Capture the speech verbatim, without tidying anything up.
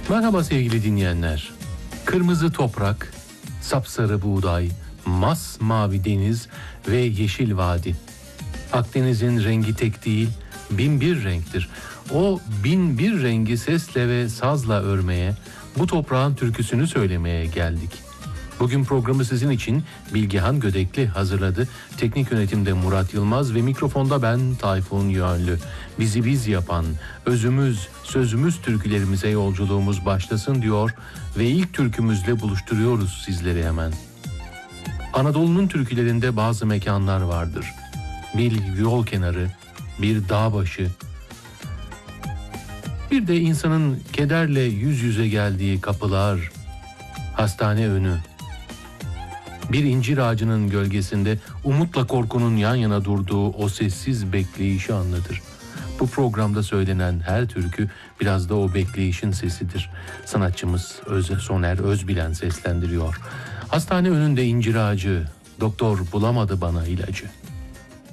Merhaba sevgili dinleyenler. Kırmızı toprak, sapsarı buğday, masmavi deniz ve yeşil vadi. Akdeniz'in rengi tek değil, bin bir renktir. O bin bir rengi sesle ve sazla örmeye, bu toprağın türküsünü söylemeye geldik. Bugün programı sizin için Bilgehan Gödekli hazırladı. Teknik yönetimde Murat Yılmaz ve mikrofonda ben Tayfun Yönlü. Bizi biz yapan, özümüz, sözümüz türkülerimize yolculuğumuz başlasın diyor ve ilk türkümüzle buluşturuyoruz sizleri hemen. Anadolu'nun türkülerinde bazı mekanlar vardır. Bir yol kenarı, bir dağ başı, bir de insanın kederle yüz yüze geldiği kapılar, hastane önü. Bir incir ağacının gölgesinde umutla korkunun yan yana durduğu o sessiz bekleyişi anlatır. Bu programda söylenen her türkü biraz da o bekleyişin sesidir. Sanatçımız Öz, Soner Özbilen seslendiriyor. Hastane önünde incir ağacı, doktor bulamadı bana ilacı.